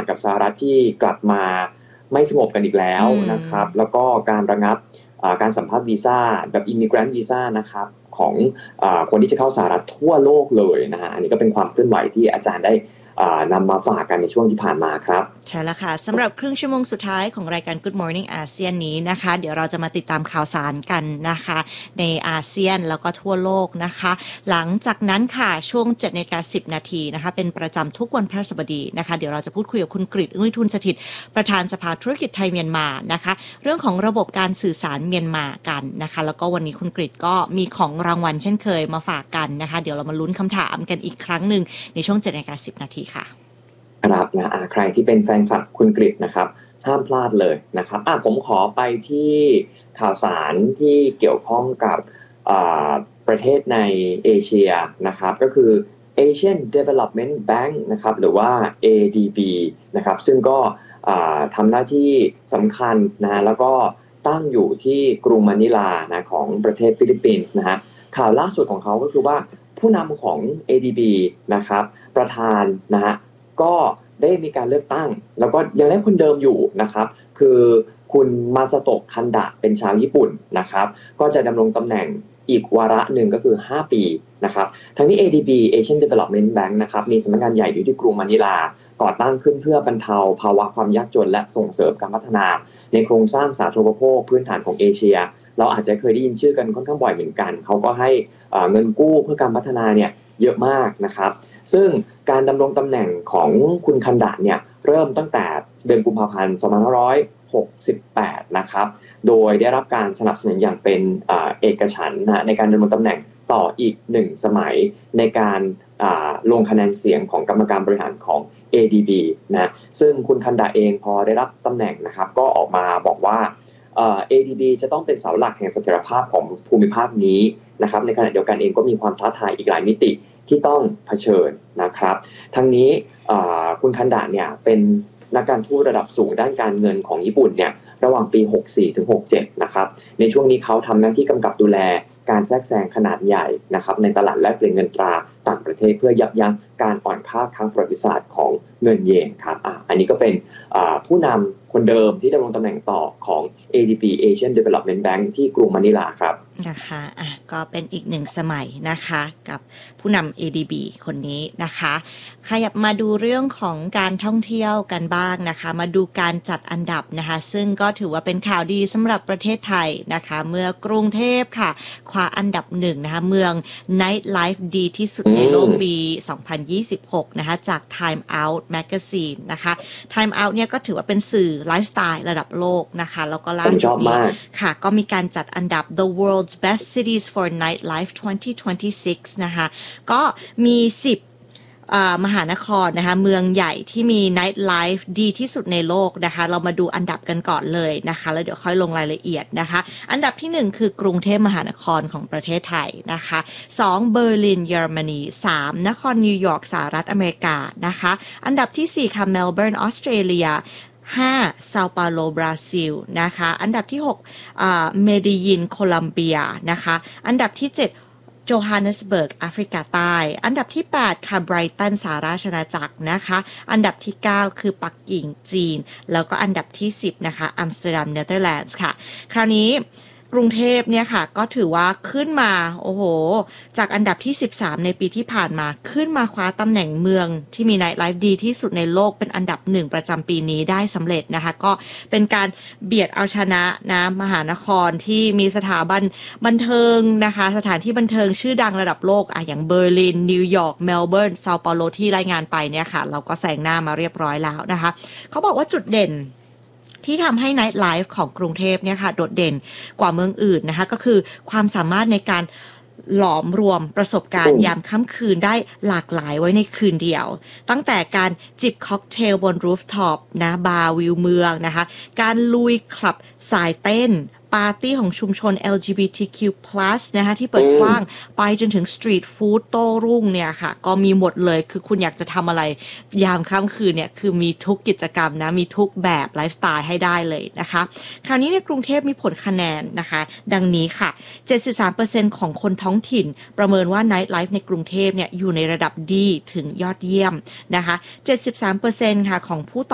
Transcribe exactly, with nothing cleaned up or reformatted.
กับสหรัฐที่กลับมาไม่สงบกันอีกแล้วนะครับแล้วก็การระงับการสัมภาษณ์วีซ่าแบบ immigrant visa นะครับของอ่าคนที่จะเข้าสหรัฐทั่วโลกเลยนะฮะอันนี้ก็เป็นความเคลื่อนไหวที่อาจารย์ได้นำมาฝากกันในช่วงที่ผ่านมาครับใช่แล้วค่ะสำหรับครึ่งชั่วโมงสุดท้ายของรายการ Good Morning อาเซียนนี้นะคะเดี๋ยวเราจะมาติดตามข่าวสารกันนะคะในอาเซียนแล้วก็ทั่วโลกนะคะหลังจากนั้นค่ะช่วง เจ็ดนาฬิกาสิบนาทีนะคะเป็นประจำทุกวันพฤหัสบดีนะคะเดี๋ยวเราจะพูดคุยกับคุณกฤษ อึ้งวิทูลสถิตประธานสภาธุรกิจไทยเมียนมานะคะเรื่องของระบบการสื่อสารเมียนมากันนะคะแล้วก็วันนี้คุณกฤษก็มีของรางวัลเช่นเคยมาฝากกันนะคะเดี๋ยวเรามาลุ้นคำถามกันอีกครั้งหนึ่งในช่วง เจ็ดนาฬิกาสิบนาทีค่ะครับนะใครที่เป็นแฟนคลับคุณกฤษนะครับห้ามพลาดเลยนะครับอ่ะผมขอไปที่ข่าวสารที่เกี่ยวข้องกับประเทศในเอเชียนะครับก็คือ Asian Development Bank นะครับหรือว่า เอ ดี บี นะครับซึ่งก็ทำหน้าที่สำคัญนะแล้วก็ตั้งอยู่ที่กรุงมะนิลานะของประเทศฟิลิปปินส์นะฮะข่าวล่าสุดของเขาก็คือว่าผู้นำของ เอ ดี บี นะครับประธานนะฮะก็ได้มีการเลือกตั้งแล้วก็ยังได้คนเดิมอยู่นะครับคือคุณมาซาโตะคันดะเป็นชาวญี่ปุ่นนะครับก็จะดำรงตำแหน่งอีกวาระหนึ่งก็คือห้าปีนะครับทั้งนี้ เอ ดี บี Asian Development Bank นะครับมีสำนักงานใหญ่อยู่ที่กรุงมะนิลาก่อตั้งขึ้นเพื่อบรรเทาภาวะความยากจนและส่งเสริมการพัฒนาในโครงสร้างสาธารณูปโภคพื้นฐานของเอเชียเราอาจจะเคยได้ยินชื่อกันค่อนข้างบ่อยเหมือนกันเขาก็ให้เงินกู้เพื่อการพัฒนาเนี่ยเยอะมากนะครับซึ่งการดำรงตำแหน่งของคุณคันดะเนี่ยเริ่มตั้งแต่เดือนกุมภาพันธ์สองพันห้าร้อยหกสิบแปดนะครับโดยได้รับการสนับสนุนอย่างเป็นเอกฉันท์นะในการดำรงตำแหน่งต่ออีกหนึ่งสมัยในการลงคะแนนเสียงของกรรมการบริหารของ เอ ดี บี นะซึ่งคุณคันดะเองพอได้รับตำแหน่งนะครับก็ออกมาบอกว่าเอ่อ เอ ดี บี จะต้องเป็นเสาหลักแห่งเสถียรภาพของภูมิภาคนี้นะครับในขณะเดียวกันเองก็มีความท้าทายอีกหลายมิติที่ต้องเผชิญนะครับทั้งนี้คุณคันดะเนี่ยเป็นนักการทูตระดับสูงด้านการเงินของญี่ปุ่นเนี่ยระหว่างปีหกสี่ถึงหกเจ็ดนะครับในช่วงนี้เขาทำหน้าที่กำกับดูแลการแทรกแซงขนาดใหญ่นะครับในตลาดแลกเปลี่ยนเงินตราต่างประเทศเพื่อยับยั้งการอ่อนค่าครั้งประวัติศาสตร์ของเงินเยนครับ อ, อันนี้ก็เป็นผู้นำคนเดิมที่ดำรงตำแหน่งต่อของ เอ ดี บี Asian Development Bank ที่กรุงมะนิลาครับนะคะอ่ะก็เป็นอีกหนึ่งสมัยนะคะกับผู้นำ เอ ดี บี คนนี้นะคะขยับมาดูเรื่องของการท่องเที่ยวกันบ้างนะคะมาดูการจัดอันดับนะคะซึ่งก็ถือว่าเป็นข่าวดีสำหรับประเทศไทยนะคะเมื่อกรุงเทพค่ะคว้าอันดับหนึ่งนะคะเมือง Night Life ดีที่สุดในโลกปีสองพันยี่สิบหกนะคะจาก Time Out Magazine นะคะ Time Out เนี่ยก็ถือว่าเป็นสื่อไลฟ์สไตล์ระดับโลกนะคะแล้วก็ล่าสุดนี้ค่ะก็มีการจัดอันดับ The World's Best Cities for Nightlife twenty twenty-six นะคะก็มีสิบมหานครนะคะเมืองใหญ่ที่มี Night Life ดีที่สุดในโลกนะคะเรามาดูอันดับกันก่อนเลยนะคะแล้วเดี๋ยวค่อยลงรายละเอียดนะคะอันดับที่หนึ่งคือกรุงเทพมหานครของประเทศไทยนะคะสองเบอร์ลินเยอรมนีสามนครนิวยอร์กสหรัฐอเมริกานะคะอันดับที่สี่ค่ะเมลเบิร์นออสเตรเลียห้าเซาเปาโลบราซิลนะคะอันดับที่หกอ่าเมดิยินโคลัมเบียนะคะอันดับที่เจ็ดโจฮันเนสเบิร์กแอฟริกาใต้อันดับที่แปดค่ะไบรตันสหราชอาณาจักรนะคะอันดับที่เก้าคือปักกิ่งจีนแล้วก็อันดับที่สิบนะคะอัมสเตอร์ดัมเนเธอร์แลนด์ค่ะคราวนี้กรุงเทพเนี่ยค่ะก็ถือว่าขึ้นมาโอ้โหจากอันดับที่สิบสามในปีที่ผ่านมาขึ้นมาคว้าตำแหน่งเมืองที่มี Night Life ดีที่สุดในโลกเป็นอันดับหนึ่งประจำปีนี้ได้สำเร็จนะคะก็เป็นการเบียดเอาชนะนะมหานครที่มีสถาบันบันเทิงนะคะสถานที่บันเทิงชื่อดังระดับโลกอ่ะอย่างเบอร์ลินนิวยอร์กเมลเบิร์นเซาเปาโลที่รายงานไปเนี่ยค่ะเราก็แซงหน้ามาเรียบร้อยแล้วนะคะเขาบอกว่าจุดเด่นที่ทำให้ Night Life ของกรุงเทพเนี่ยค่ะโดดเด่นกว่าเมืองอื่นนะคะก็คือความสามารถในการหลอมรวมประสบการณ์ยามค่ำคืนได้หลากหลายไว้ในคืนเดียวตั้งแต่การจิบค็อกเทลบนรูฟท็อปนะบาร์วิวเมืองนะคะการลุยคลับสายเต้นปาร์ตี้ของชุมชน แอล จี บี ที คิว พลัส นะคะที่เปิดกว้างไปจนถึงสตรีทฟู้ดโต้รุ่งเนี่ยค่ะก็มีหมดเลยคือคุณอยากจะทำอะไรยามค่ำคืนเนี่ยคือมีทุกกิจกรรมนะมีทุกแบบไลฟ์สไตล์ให้ได้เลยนะคะคราวนี้ในกรุงเทพมีผลคะแนนนะคะดังนี้ค่ะ เจ็ดสิบสามเปอร์เซ็นต์ ของคนท้องถิ่นประเมินว่า Night Life ในกรุงเทพเนี่ยอยู่ในระดับดีถึงยอดเยี่ยมนะคะ เจ็ดสิบสามเปอร์เซ็นต์ ค่ะของผู้